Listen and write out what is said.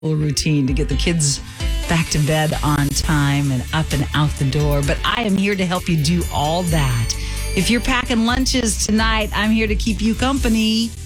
routine to get the kids back to bed on time and up and out the door. But I am here to help you do all that. If you're packing lunches tonight, I'm here to keep you company.